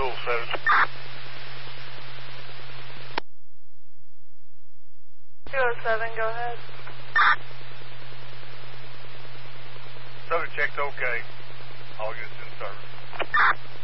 207. 207, go ahead. Subject checked okay. All units in service.